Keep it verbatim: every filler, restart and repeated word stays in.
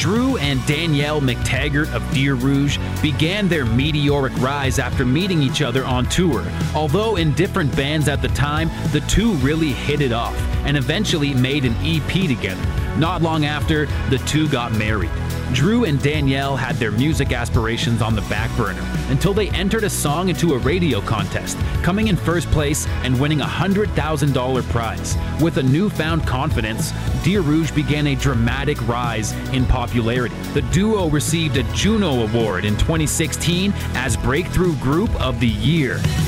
Drew and Danielle McTaggart of Deer Rouge began their meteoric rise after meeting each other on tour. Although in different bands at the time, the two really hit it off and eventually made an E P together. Not long after, the two got married. Drew and Danielle had their music aspirations on the back burner until they entered a song into a radio contest, coming in first place and winning a one hundred thousand dollars prize. With a newfound confidence, Deer Rouge began a dramatic rise in popularity. The duo received a Juno Award in twenty sixteen as Breakthrough Group of the Year.